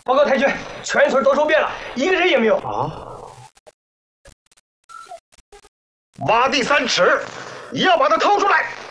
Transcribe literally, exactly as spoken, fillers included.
报告太君，全村都收遍了，一个人也没有。 啊！挖地三尺，也要把他掏出来。